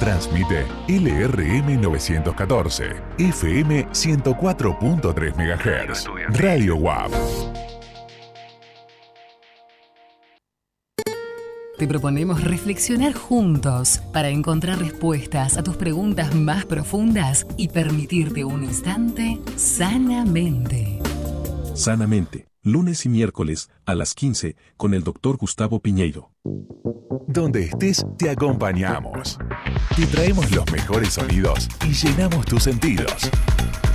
Transmite LRM 914, FM 104.3 MHz, Radio WAP. Te proponemos reflexionar juntos para encontrar respuestas a tus preguntas más profundas y permitirte un instante sanamente. Sanamente, lunes y miércoles a las 15 con el Dr. Gustavo Piñeiro. Donde estés, te acompañamos. Te traemos los mejores sonidos y llenamos tus sentidos.